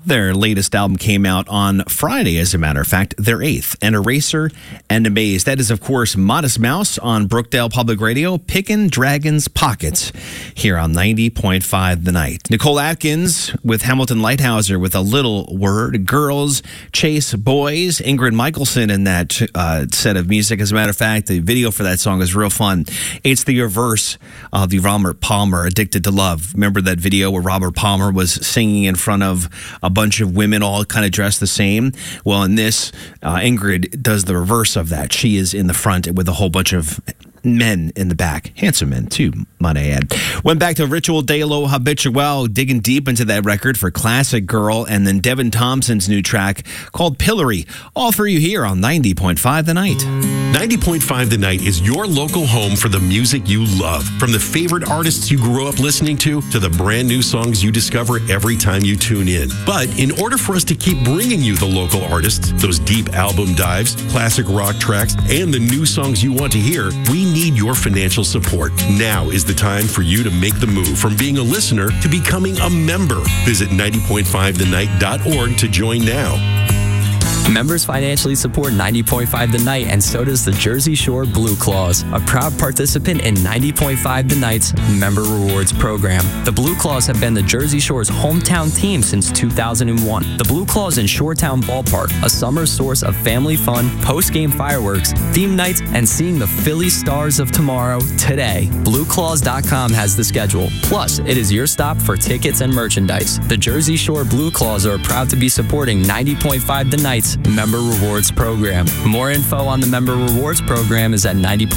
Their latest album came out on Friday, as a matter of fact, their 8th, An Eraser and Amaze. That is, of course, Modest Mouse on Brookdale Public Radio, Pickin' Dragon's Pockets, here on 90.5 The Night. Nicole Atkins with Hamilton Lighthouser with A Little Word. Girls Chase Boys. Ingrid Michaelson in that set of music. As a matter of fact, the video for that song is real fun. It's the reverse of the Robert Palmer Addicted to Love. Remember that video where Robert Palmer was singing in front of a bunch of women all kind of dressed the same? Well, in this, Ingrid does the reverse of that. She is in the front with a whole bunch of men in the back. Handsome men, too, might I add. Went back to Ritual de lo Habitual, digging deep into that record for Classic Girl, and then Devin Thompson's new track called Pillory. All for you here on 90.5 The Night. 90.5 The Night is your local home for the music you love. From the favorite artists you grew up listening to the brand new songs you discover every time you tune in. But in order for us to keep bringing you the local artists, those deep album dives, classic rock tracks, and the new songs you want to hear, we need your financial support. Now is the time for you to make the move from being a listener to becoming a member. Visit 90.5thenight.org to join now. Members financially support 90.5 The Night, and so does the Jersey Shore Blue Claws, a proud participant in 90.5 The Night's Member Rewards program. The Blue Claws have been the Jersey Shore's hometown team since 2001. The Blue Claws in Shoretown Ballpark, a summer source of family fun, post-game fireworks, theme nights, and seeing the Philly Stars of tomorrow today. BlueClaws.com has the schedule. Plus, it is your stop for tickets and merchandise. The Jersey Shore Blue Claws are proud to be supporting 90.5 The Night's Member Rewards program. More info on the Member Rewards program is at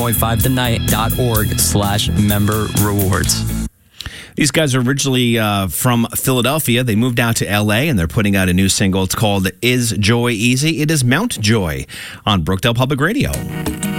90.5thenight.org/member rewards. These guys are originally from Philadelphia. They moved out to L.A., and they're putting out a new single. It's called Is Joy Easy? It is Mount Joy on Brookdale Public Radio.